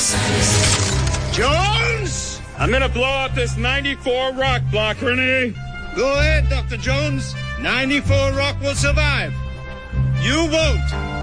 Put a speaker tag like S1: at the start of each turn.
S1: Jones!
S2: I'm gonna blow up this 94 rock block, Renee.
S1: Go ahead, Dr. Jones. 94 rock will survive. You won't.